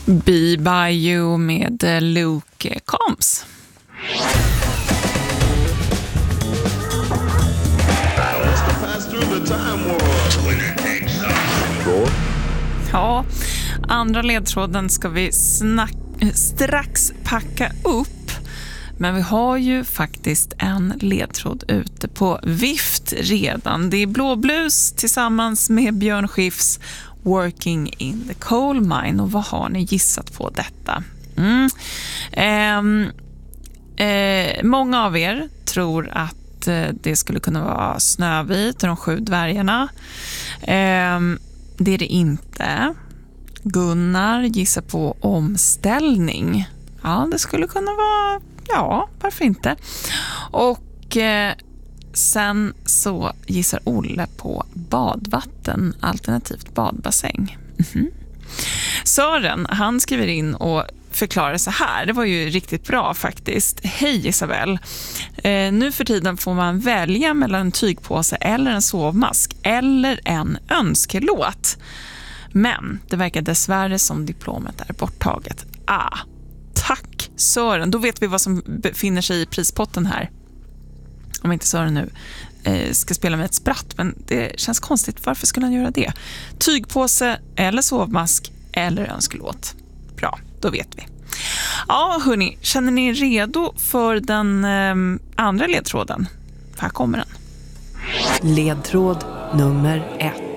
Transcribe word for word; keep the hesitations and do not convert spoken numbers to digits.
Be By You med Luke Combs. Ja, andra ledtråden ska vi snack- strax packa upp. Men vi har ju faktiskt en ledtråd ute på vift redan. Det är Blåblus tillsammans med Björn Skifs Working in the Coal Mine. Och vad har ni gissat på detta? Mm. Eh, eh, många av er tror att eh, det skulle kunna vara Snövit och de sju dvärgarna. Eh, det är det inte. Gunnar gissar på Omställning. Ja, det skulle kunna vara... Ja, varför inte? Och eh, sen så gissar Olle på badvatten, alternativt badbassäng. Mm-hmm. Sören, han skriver in och förklarar så här. Det var ju riktigt bra faktiskt. Hej Isabel. Eh, nu för tiden får man välja mellan en tygpåse eller en sovmask eller en önskelåt. Men det verkar dessvärre som diplomet är borttaget. Ah, tack Sören. Då vet vi vad som befinner sig i prispotten här. Om inte Sören nu eh, ska spela med ett spratt. Men det känns konstigt. Varför skulle han göra det? Tygpåse eller sovmask eller önskelåt. Bra, då vet vi. Ja, hörni. Känner ni redo för den eh, andra ledtråden? Här kommer den. Ledtråd nummer ett.